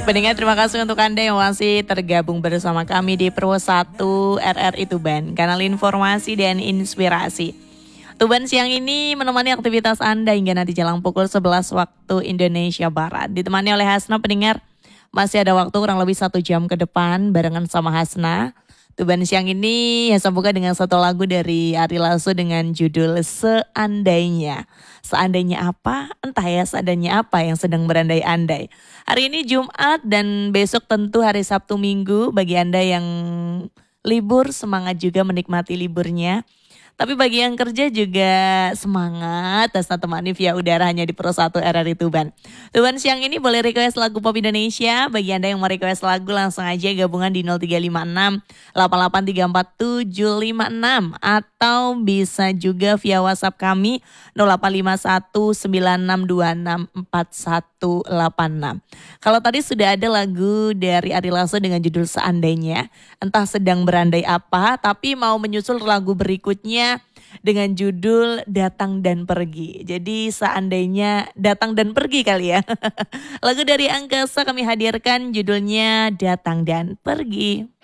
Pendengar, terima kasih untuk Anda yang masih tergabung bersama kami di Pro 1 RRI Tuban, kanal informasi dan inspirasi. Tuban siang ini menemani aktivitas Anda hingga nanti jelang pukul 11 waktu Indonesia Barat. Ditemani oleh Hasna. Pendengar, masih ada waktu kurang lebih 1 jam ke depan barengan sama Hasna. Tuban siang ini ya buka dengan satu lagu dari Ari Lasso dengan judul Seandainya. Seandainya apa? Entah ya seandainya apa yang sedang berandai-andai. Hari ini Jumat dan besok tentu hari Sabtu Minggu. Bagi Anda yang libur, semangat juga menikmati liburnya. Tapi bagi yang kerja juga semangat Hasna temani via udara hanya di Pro 1 RRI Tuban. Tuban siang ini boleh request lagu pop Indonesia. Bagi Anda yang mau request lagu langsung aja gabungan di 0356 8834 756 atau bisa juga via WhatsApp kami 085196264186. Kalau tadi sudah ada lagu dari Ari Lasso dengan judul Seandainya, entah sedang berandai apa, tapi mau menyusul lagu berikutnya dengan judul Datang dan Pergi. Jadi seandainya datang dan pergi kali ya. Lagu dari Angkasa kami hadirkan judulnya Datang dan Pergi.